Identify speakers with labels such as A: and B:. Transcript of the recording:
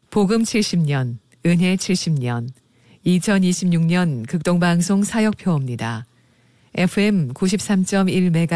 A: 복음 70년, 은혜 70년, 2026년 극동방송 사역표입니다. FM 93.1MHz